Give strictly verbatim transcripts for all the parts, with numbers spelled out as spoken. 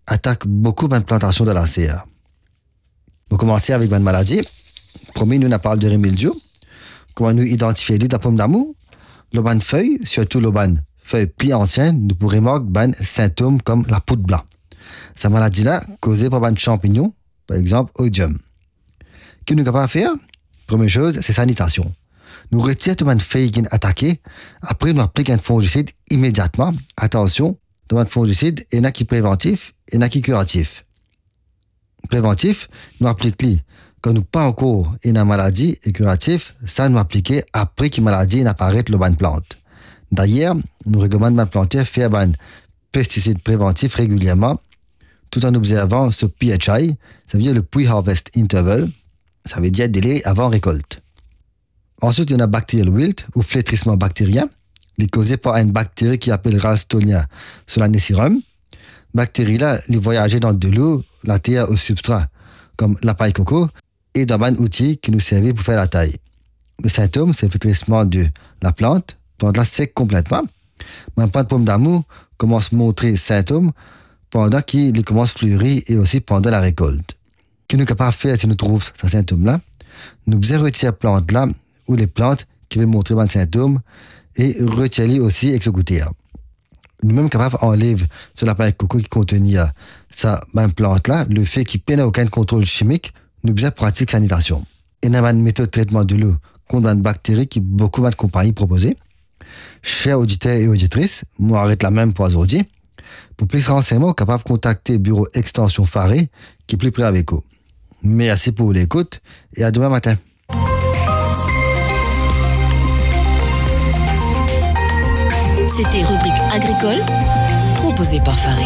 attaque beaucoup de plantations de la serre. On commence avec une maladie. Premier, nous, on parle de mildiou. Comment nous identifier la pomme d'amour? Le ban feuille, surtout le ban feuille plus ancienne, nous pourrions remarquer des symptômes comme la poudre blanche. Cette maladie-là, causée par un champignon, par exemple, Oidium. Ce que nous devons faire, première chose, c'est sanitation. Nous retirons tout une feuille qui est attaquée. Après, nous appliquons un fongicide immédiatement. Attention, dans un fongicide, il y en a qui est préventif, il y en a qui est curatif. Préventif, nous appliquons quand nous pas encore une maladie et curatif, ça nous appliquer après que la maladie apparaît le bonne plante. D'ailleurs, nous recommandons de planter faire un pesticide préventif régulièrement, tout en observant ce P H I, ça veut dire le pre-harvest interval, ça veut dire délai avant récolte. Ensuite, il y en a bacterial wilt ou flétrissement bactérien, il est causé par une bactérie qui s'appelle Ralstonia solanacearum. Bactérie-là, elle voyage dans de l'eau, la terre au substrat, comme la paille coco, et dans un outil qui nous servait pour faire la taille. Le symptôme, c'est le flétrissement de la plante, plante la sec complètement. Même pas de pomme d'amour commence à montrer symptômes pendant qu'il commence à fleurir et aussi pendant la récolte. Ce que nous sommes capables de faire si nous trouvons ces symptômes-là, nous devons retirer la plante-là ou les plantes qui veulent montrer des symptômes et retirer aussi avec ce gouttière. Nous sommes capables d'enlever sur la paille coco qui contenait sa même plante-là, le fait qu'il n'y ait aucun contrôle chimique, nous devons pratiquer sanitation. Il y a une méthode de traitement de l'eau contre une bactérie qui beaucoup de compagnies proposées. Chers auditeurs et auditrices, moi arrête la même pour aujourd'hui. Pour plus de renseignements, capable de contacter le bureau Extension Faré qui est plus près avec vous. Merci pour l'écoute et à demain matin. C'était Rubrique agricole, proposée par Faré.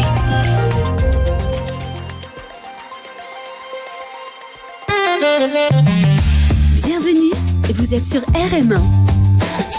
Bienvenue, vous êtes sur R M un.